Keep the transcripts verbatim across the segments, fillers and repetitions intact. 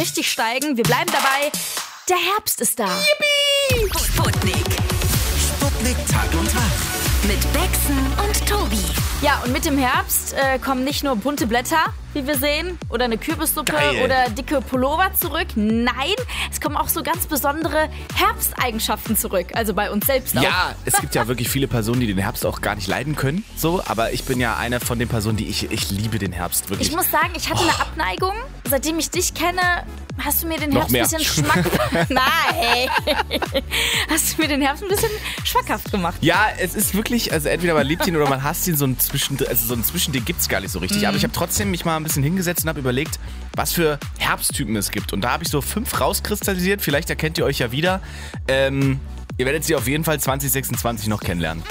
richtig steigen. Wir bleiben dabei. Der Herbst ist da. Yippie! Sputnik. Sputnik Tag und Tag. Mit Bexen und Tobi. Ja, und mit dem Herbst äh, kommen nicht nur bunte Blätter, wie wir sehen, oder eine Kürbissuppe Geil. oder dicke Pullover zurück. Nein, es kommen auch so ganz besondere Herbsteigenschaften zurück. Also bei uns selbst auch. Ja, es gibt ja wirklich viele Personen, die den Herbst auch gar nicht leiden können. So, aber ich bin ja eine von den Personen, die ich, ich liebe den Herbst wirklich. Ich muss sagen, ich hatte eine Abneigung. Seitdem ich dich kenne, hast du mir den Noch Herbst ein mehr. bisschen schmackhaft. Nein. Hast du mir den Herbst ein bisschen schmackhaft gemacht. Ja, es ist wirklich, also entweder man liebt ihn oder man hasst ihn, so ein Zwischending, also so ein Zwischending gibt's gar nicht so richtig. Mhm. Aber ich habe trotzdem mich mal ein bisschen hingesetzt und habe überlegt, was für Herbsttypen es gibt. Und da habe ich so fünf rauskristallisiert, vielleicht erkennt ihr euch ja wieder. Ähm, ihr werdet sie auf jeden Fall zwanzig sechsundzwanzig noch kennenlernen.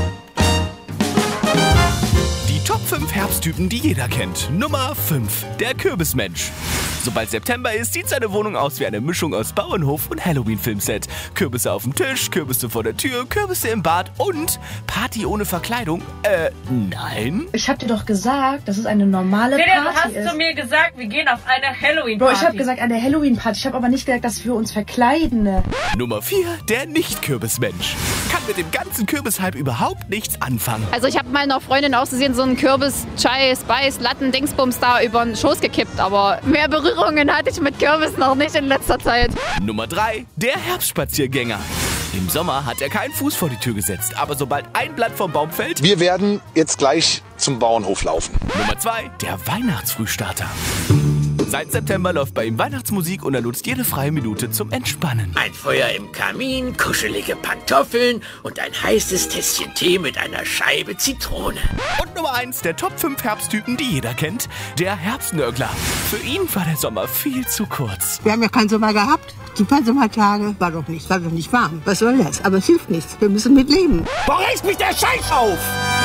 Die Top fünf Herbsttypen, die jeder kennt. Nummer fünf, der Kürbismensch. Sobald September ist, sieht seine Wohnung aus wie eine Mischung aus Bauernhof und Halloween-Filmset. Kürbisse auf dem Tisch, Kürbisse vor der Tür, Kürbisse im Bad und Party ohne Verkleidung. Äh, nein. Ich hab dir doch gesagt, dass es eine normale Peter, du Party hast ist. zu mir gesagt, wir gehen auf eine Bro, Halloween-Party. ich hab gesagt, eine Halloween-Party. Ich hab aber nicht gesagt, dass wir uns verkleiden. Nummer vier, der Nicht-Kürbismensch. Kann mit dem ganzen Kürbishype überhaupt nichts anfangen. Also ich habe meiner Freundin auszusehen so einen Kürbis, Chai, Spice, Latten, Dingsbums da über den Schoß gekippt. Aber mehr Berührungen hatte ich mit Kürbis noch nicht in letzter Zeit. Nummer drei, der Herbstspaziergänger. Im Sommer hat er keinen Fuß vor die Tür gesetzt, aber sobald ein Blatt vom Baum fällt... Wir werden jetzt gleich zum Bauernhof laufen. Nummer zwei, der Weihnachtsfrühstarter. Seit September läuft bei ihm Weihnachtsmusik und er nutzt jede freie Minute zum Entspannen. Ein Feuer im Kamin, kuschelige Pantoffeln und ein heißes Tässchen Tee mit einer Scheibe Zitrone. Und Nummer eins, der Top fünf Herbsttypen, die jeder kennt, der Herbstnörgler. Für ihn war der Sommer viel zu kurz. Wir haben ja keinen Sommer gehabt. Super Sommertage. War doch nicht, war doch nicht warm. Was soll das? Aber es hilft nichts. Wir müssen mit leben. Boah, reißt mich der Scheiß auf!